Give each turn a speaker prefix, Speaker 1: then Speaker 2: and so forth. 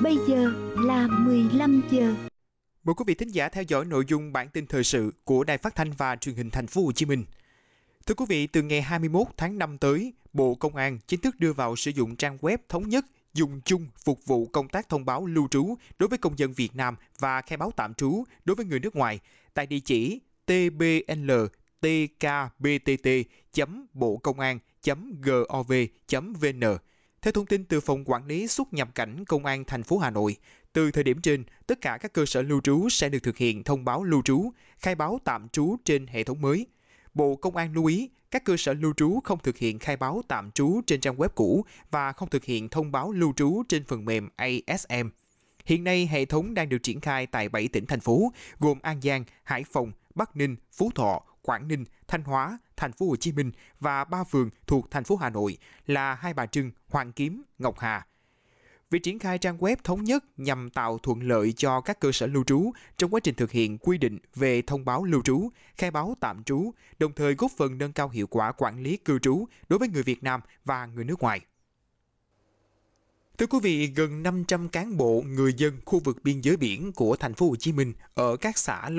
Speaker 1: Bây giờ là 15 giờ.
Speaker 2: Mời quý vị thính giả theo dõi nội dung bản tin thời sự của Đài Phát thanh và Truyền hình Thành phố Hồ Chí Minh. Thưa quý vị, từ ngày 21 tháng 5 tới, Bộ Công an chính thức đưa vào sử dụng trang web thống nhất dùng chung phục vụ công tác thông báo lưu trú đối với công dân Việt Nam và khai báo tạm trú đối với người nước ngoài tại địa chỉ tbltkbtt.bocongan.gov.vn. Theo thông tin từ Phòng Quản lý xuất nhập cảnh Công an thành phố Hà Nội, từ thời điểm trên, tất cả các cơ sở lưu trú sẽ được thực hiện thông báo lưu trú, khai báo tạm trú trên hệ thống mới. Bộ Công an lưu ý, các cơ sở lưu trú không thực hiện khai báo tạm trú trên trang web cũ và không thực hiện thông báo lưu trú trên phần mềm ASM. Hiện nay, hệ thống đang được triển khai tại 7 tỉnh thành phố, gồm An Giang, Hải Phòng, Bắc Ninh, Phú Thọ, Quảng Ninh, Thanh Hóa, Thành phố Hồ Chí Minh và 3 phường thuộc thành phố Hà Nội là Hai Bà Trưng, Hoàng Kiếm, Ngọc Hà. Việc triển khai trang web thống nhất nhằm tạo thuận lợi cho các cơ sở lưu trú trong quá trình thực hiện quy định về thông báo lưu trú, khai báo tạm trú, đồng thời góp phần nâng cao hiệu quả quản lý cư trú đối với người Việt Nam và người nước ngoài. Thưa quý vị, gần 500 cán bộ, người dân khu vực biên giới biển của thành phố Hồ Chí Minh ở các xã